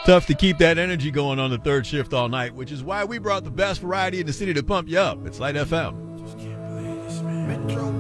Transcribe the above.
Tough to keep that energy going on the third shift all night, which is why we brought the best variety in the city to pump you up. It's Light FM. Metro